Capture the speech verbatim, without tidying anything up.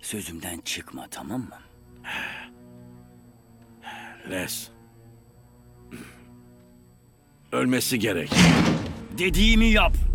Sözümden çıkma, tamam mı? Les. Ölmesi gerek. Dediğimi yap.